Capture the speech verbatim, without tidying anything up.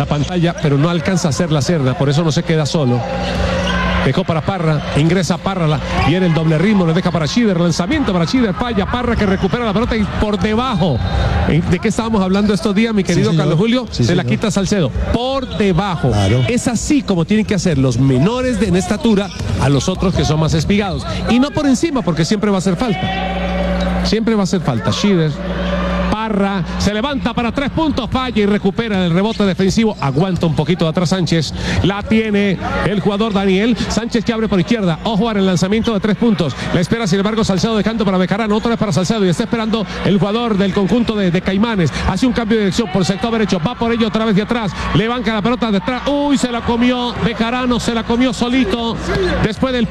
la pantalla, pero no alcanza a hacer la cerda, por eso no se queda solo. Dejó para Parra, ingresa Parra, la, viene el doble ritmo, le deja para Schieder, lanzamiento para Schieder, falla, Parra que recupera la pelota y por debajo. ¿De qué estábamos hablando estos días, mi querido sí, Carlos Julio? Sí, se señor. la quita Salcedo, por debajo. Claro. Es así como tienen que hacer los menores de en estatura a los otros que son más espigados. Y no por encima, porque siempre va a hacer falta. Siempre va a hacer falta. Schieder. Parra, se levanta para tres puntos, falla y recupera el rebote defensivo, aguanta un poquito de atrás Sánchez, la tiene el jugador Daniel, Sánchez que abre por izquierda, ojo al lanzamiento de tres puntos, la espera sin embargo Salcedo dejando para Bejarano, otra vez para Salcedo y está esperando el jugador del conjunto de, de Caimanes, hace un cambio de dirección por el sector derecho, va por ello otra vez de atrás, levanta la pelota de atrás, uy se la comió Bejarano, se la comió solito, después del